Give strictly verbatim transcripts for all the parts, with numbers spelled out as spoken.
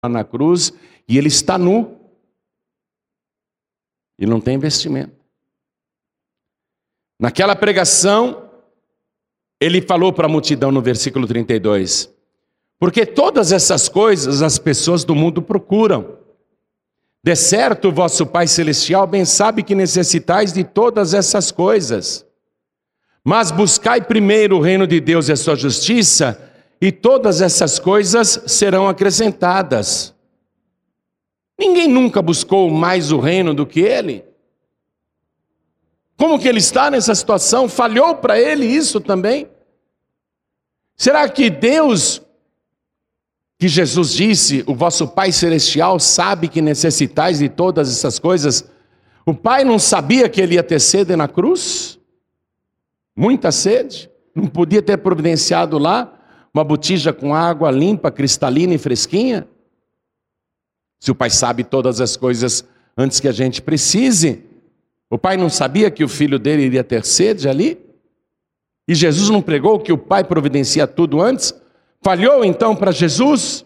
na cruz e ele está nu. E não tem vestimenta. Naquela pregação, ele falou para a multidão no versículo trinta e dois: porque todas essas coisas as pessoas do mundo procuram. De certo, o vosso Pai Celestial bem sabe que necessitais de todas essas coisas. Mas buscai primeiro o reino de Deus e a sua justiça, e todas essas coisas serão acrescentadas. Ninguém nunca buscou mais o reino do que ele. Como que ele está nessa situação? Falhou para ele isso também? Será que Deus, que Jesus disse, o vosso Pai Celestial sabe que necessitais de todas essas coisas, o Pai não sabia que ele ia ter sede na cruz? Muita sede? Não podia ter providenciado lá uma botija com água limpa, cristalina e fresquinha? Se o Pai sabe todas as coisas antes que a gente precise, o Pai não sabia que o filho dele iria ter sede ali? E Jesus não pregou que o Pai providencia tudo antes? Falhou então para Jesus?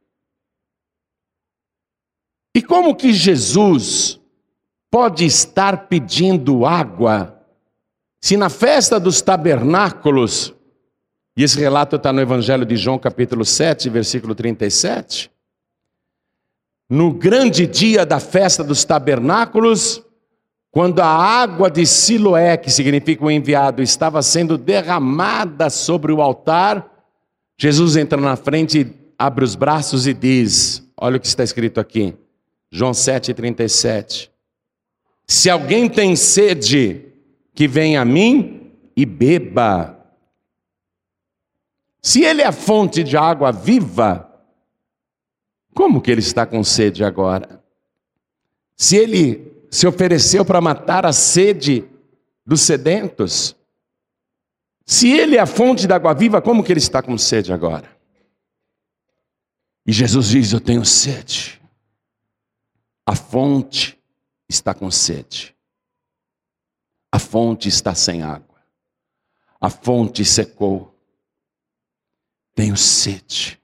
E como que Jesus pode estar pedindo água, se na festa dos tabernáculos, e esse relato está no Evangelho de João capítulo sete, versículo trinta e sete, no grande dia da festa dos tabernáculos, quando a água de Siloé, que significa o enviado, estava sendo derramada sobre o altar, Jesus entra na frente, abre os braços e diz, olha o que está escrito aqui, João sete, trinta e sete, se alguém tem sede, que venha a mim e beba. Se ele é a fonte de água viva, como que ele está com sede agora? Se ele se ofereceu para matar a sede dos sedentos, se ele é a fonte da água viva, como que ele está com sede agora? E Jesus diz, eu tenho sede. A fonte está com sede. A fonte está sem água. A fonte secou. Tenho sede.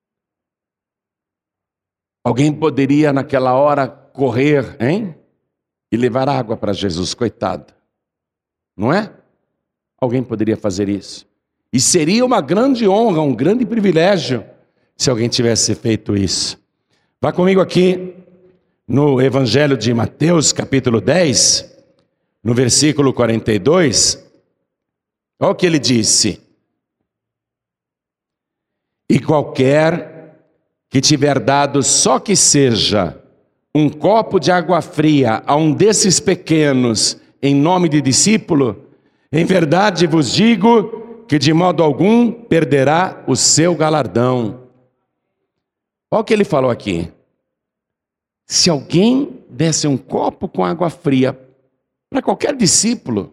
Alguém poderia naquela hora correr, hein? E levar água para Jesus, coitado. Não é? Alguém poderia fazer isso. E seria uma grande honra, um grande privilégio, se alguém tivesse feito isso. Vá comigo aqui no Evangelho de Mateus, capítulo dez, no versículo quarenta e dois. Olha o que ele disse. E qualquer que tiver dado só que seja um copo de água fria a um desses pequenos, em nome de discípulo, em verdade vos digo que de modo algum perderá o seu galardão. Olha o que ele falou aqui. Se alguém desse um copo com água fria para qualquer discípulo,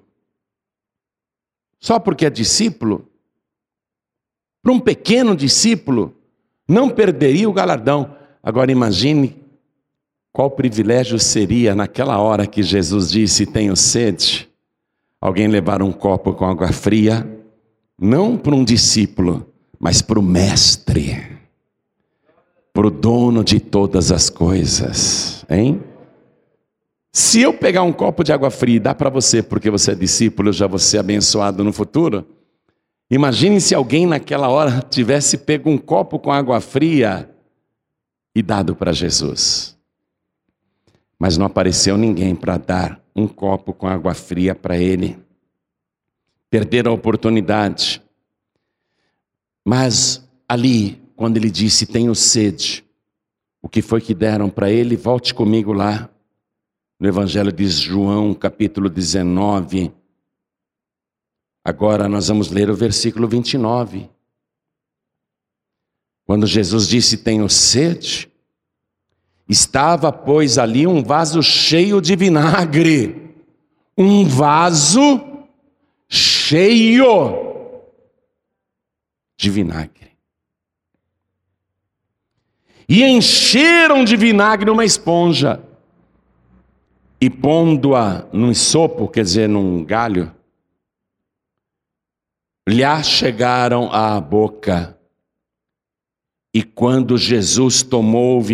só porque é discípulo, para um pequeno discípulo, não perderia o galardão. Agora imagine qual privilégio seria naquela hora que Jesus disse, tenho sede, alguém levar um copo com água fria, não para um discípulo, mas para o mestre, para o dono de todas as coisas, hein? Se eu pegar um copo de água fria e dar para você, porque você é discípulo, eu já vou ser abençoado no futuro, imagine se alguém naquela hora tivesse pego um copo com água fria e dado para Jesus. Mas não apareceu ninguém para dar um copo com água fria para ele. Perderam a oportunidade. Mas ali, quando ele disse, tenho sede, o que foi que deram para ele? Volte comigo lá, no Evangelho de João, capítulo dezenove. Agora nós vamos ler o versículo vinte e nove. Quando Jesus disse, tenho sede, estava, pois, ali um vaso cheio de vinagre. Um vaso cheio de vinagre. E encheram de vinagre uma esponja. E pondo-a num sopo, quer dizer, num galho, lhe chegaram à boca. E quando Jesus tomou o